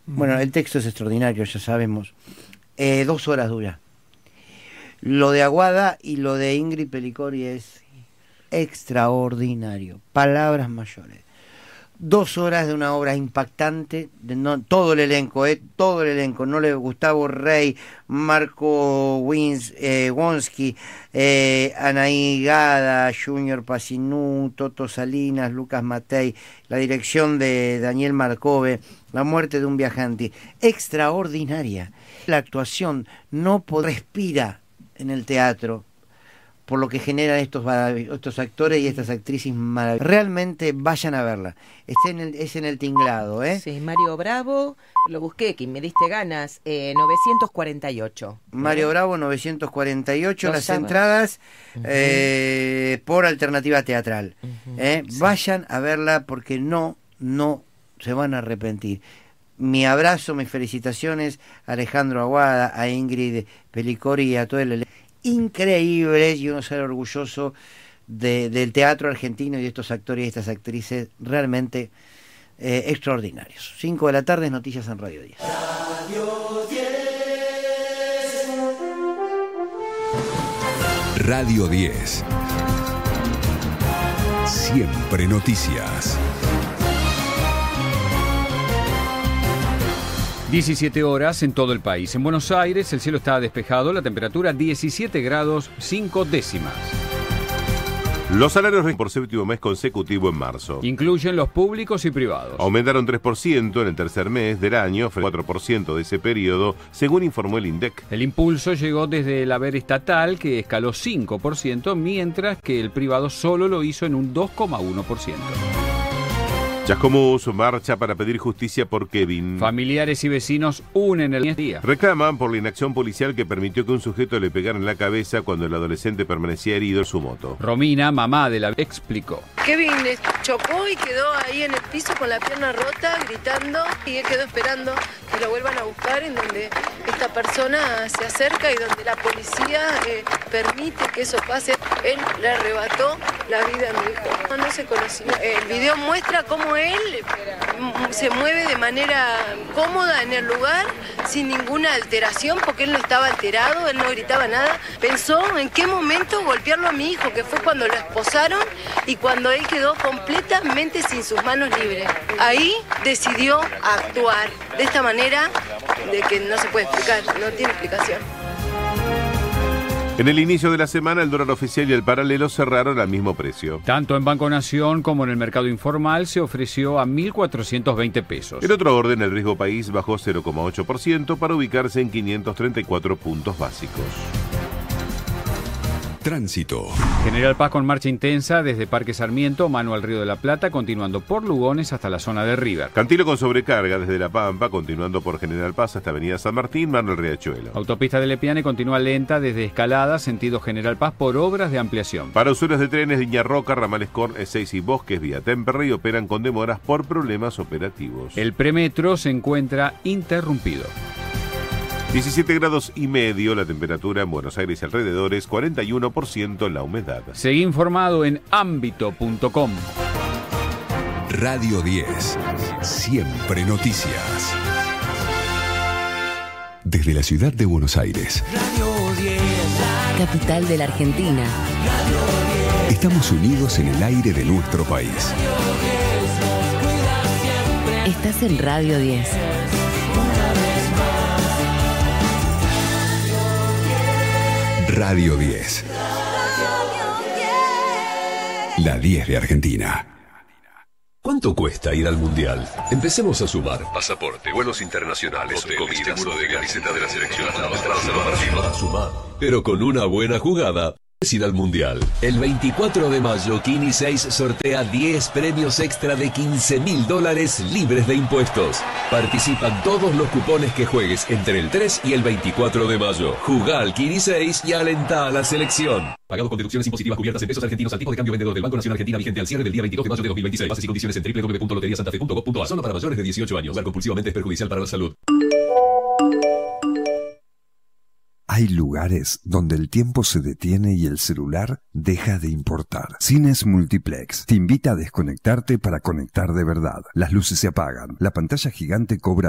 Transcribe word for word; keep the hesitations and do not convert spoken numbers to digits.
Bueno, el texto es extraordinario, ya sabemos. Eh, dos horas dura. Lo de Aguada y lo de Ingrid Pellicori es extraordinario. Palabras mayores. Dos horas de una obra impactante, de no, todo el elenco, eh, todo el elenco, no le Gustavo Rey, Marco Wins, eh, Wonsky, eh, Anaí Gada, Junior Pacinú, Toto Salinas, Lucas Matei, la dirección de Daniel Marcove, La muerte de un viajante, extraordinaria. La actuación no respira en el teatro, por lo que generan estos, estos actores y estas actrices maravillosas. Realmente vayan a verla. Está en el, es en el tinglado, ¿eh? Sí, Mario Bravo, lo busqué, que me diste ganas, eh, novecientos cuarenta y ocho. Mario ¿Eh? Bravo, novecientos cuarenta y ocho, Los las sábados. entradas Uh-huh. eh, por alternativa teatral. Uh-huh. ¿eh? Sí. Vayan a verla porque no, no se van a arrepentir. Mi abrazo, mis felicitaciones a Alejandro Aguada, a Ingrid Pellicori y a todo el elenco. Increíbles, y uno sale orgulloso de, del teatro argentino y de estos actores y estas actrices realmente eh, extraordinarios. cinco de la tarde, noticias en Radio diez. Radio diez. Radio diez. Siempre noticias. diecisiete horas en todo el país. En Buenos Aires el cielo está despejado, la temperatura diecisiete grados cinco décimas. Los salarios por séptimo mes consecutivo en marzo. Incluyen los públicos y privados. Aumentaron tres por ciento en el tercer mes del año, fue cuatro por ciento de ese periodo, según informó el INDEC. El impulso llegó desde el haber estatal, que escaló cinco por ciento, mientras que el privado solo lo hizo en un dos coma uno por ciento. Chascomús marcha para pedir justicia por Kevin. Familiares y vecinos unen el día. Reclaman por la inacción policial que permitió que un sujeto le pegara en la cabeza cuando el adolescente permanecía herido en su moto. Romina, mamá de la explicó. Kevin chocó y quedó ahí en el piso con la pierna rota, gritando, y él quedó esperando que lo vuelvan a buscar, en donde esta persona se acerca y donde la policía eh, permite que eso pase. Él le arrebató la vida a mi hijo. No, no se conocía. El video muestra cómo él se mueve de manera cómoda en el lugar, sin ninguna alteración, porque él no estaba alterado, él no gritaba nada. Pensó en qué momento golpearlo a mi hijo, que fue cuando lo esposaron y cuando él quedó completamente sin sus manos libres. Ahí decidió actuar de esta manera, de que no se puede explicar, no tiene explicación. En el inicio de la semana, el dólar oficial y el paralelo cerraron al mismo precio. Tanto en Banco Nación como en el mercado informal se ofreció a mil cuatrocientos veinte pesos. En otro orden, el riesgo país bajó cero coma ocho por ciento para ubicarse en quinientos treinta y cuatro puntos básicos. Tránsito. General Paz con marcha intensa desde Parque Sarmiento, mano al Río de la Plata, continuando por Lugones hasta la zona de River. Cantilo con sobrecarga desde La Pampa, continuando por General Paz hasta Avenida San Martín, mano al Riachuelo. Autopista de Lepiane continúa lenta desde Escalada, sentido General Paz, por obras de ampliación. Para usuarios de trenes, Viña Roca, ramales Corn, E seis y Bosques, vía Temperley, operan con demoras por problemas operativos. El premetro se encuentra interrumpido. diecisiete grados y medio la temperatura en Buenos Aires y alrededores, cuarenta y uno por ciento la humedad. Seguí informado en ámbito punto com. Radio diez. Siempre noticias. Desde la ciudad de Buenos Aires. Radio diez. Capital de la Argentina. Radio diez. Estamos unidos en el aire de nuestro país. Estás en Radio diez. Radio diez. La diez de Argentina. ¿Cuánto cuesta ir al Mundial? Empecemos a sumar. Pasaporte, vuelos internacionales, hoteles, comidas, seguro de camiseta de la selección. Sumar, sumar. Pero con una buena jugada, es ir al Mundial. El veinticuatro de mayo, Kini seis sortea diez premios extra de quince mil dólares libres de impuestos. Participan todos los cupones que juegues entre el tres y el veinticuatro de mayo. Jugá al Kini seis y alentá a la selección. Pagado con deducciones impositivas cubiertas en pesos argentinos al tipo de cambio vendedor del Banco Nacional Argentina vigente al cierre del día veintidós de mayo de dos mil veintiséis. Bases y condiciones en doble u doble u doble u punto lotería santa fe punto gov punto a. Solo para mayores de dieciocho años. Jugar compulsivamente es perjudicial para la salud. Hay lugares donde el tiempo se detiene y el celular deja de importar. Cines Multiplex te invita a desconectarte para conectar de verdad. Las luces se apagan, la pantalla gigante cobra